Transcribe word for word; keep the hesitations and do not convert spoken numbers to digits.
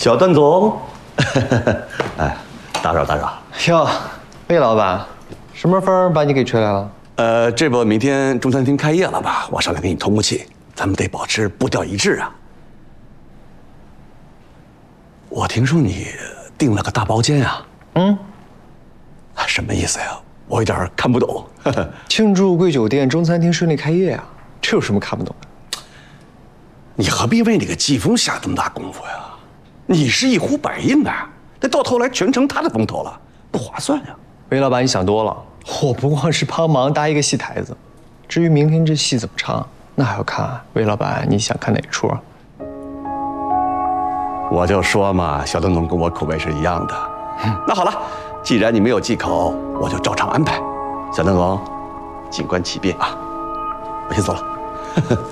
小段总，哎，打扰打扰。 哟，魏老板，什么风把你给吹来了？ 呃，这不明天中餐厅开业了吧？我上来给你通个气，咱们得保持步调一致啊。我听说你订了个大包间啊？ 嗯， 什么意思呀？我有点看不懂。 庆祝贵酒店中餐厅顺利开业啊，这有什么看不懂的？ 你何必为那个季风下这么大功夫呀？你是一呼百应啊，那到头来全成他的风头了，不划算呀。 魏老板，你想多了，我不光是帮忙搭一个戏台子，至于明天这戏怎么唱，那还要看魏老板你想看哪出啊？ 我就说嘛，小邓总跟我口味是一样的。嗯、那好了，既然你没有忌口，我就照常安排。小邓总，静观其变啊，我先走了。